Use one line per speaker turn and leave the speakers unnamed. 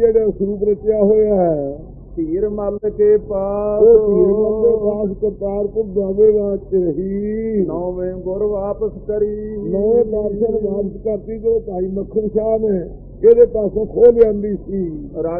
ਜਿਹੜਾ ਸਰੂਪ ਰਚਿਆ ਹੋਇਆ ਹੈ।
ਧੀਰ ਮੱਲ ਕੇ ਪਾਸ
ਉਹ ਧੀਰ ਮੱਲ ਦੇ ਪਾਸ ਕਰਤਾਰਪੁਰ ਜਾਵੇਗਾ ਚ ਰਹੀ।
ਨੌਵੇਂ ਗੁਰ ਵਾਪਸ ਕਰੀ।
ਨੌਵੇਂ ਪਾਤਸ਼ਾਹ ਵਾਪਸ ਕਰਤੀ ਜੋ ਭਾਈ ਮੱਖਣ ਸ਼ਾਹ ਨੇ ਇਹਦੇ ਪਾਸੋਂ ਖੋਹ ਲਿਆਂਦੀ ਸੀ।